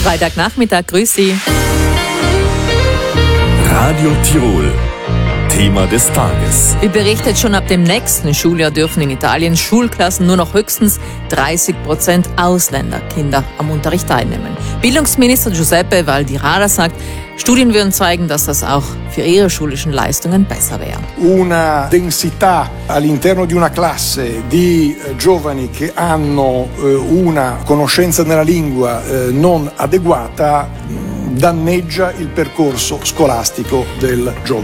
Freitagnachmittag, grüß Sie. Radio Tirol. Thema des Tages. Wie berichtet, schon ab dem nächsten Schuljahr dürfen in Italien Schulklassen nur noch höchstens 30% Ausländerkinder am Unterricht teilnehmen. Bildungsminister Giuseppe Valdirara sagt, Studien würden zeigen, dass das auch für ihre schulischen Leistungen besser wäre. Una densità all'interno di una classe di giovani che hanno una conoscenza della lingua non adeguata danneggia il percorso scolastico del giovane.